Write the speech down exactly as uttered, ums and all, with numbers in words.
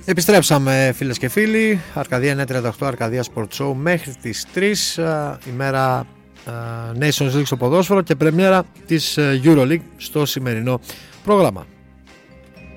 Επιστρέψαμε φίλες και φίλοι. Αρκαδία εννιακόσια τριάντα οκτώ, Αρκαδία Sport Show μέχρι τις τρεις, ημέρα Nations League στο ποδόσφαιρο και πρεμιέρα της EuroLeague στο σημερινό πρόγραμμα.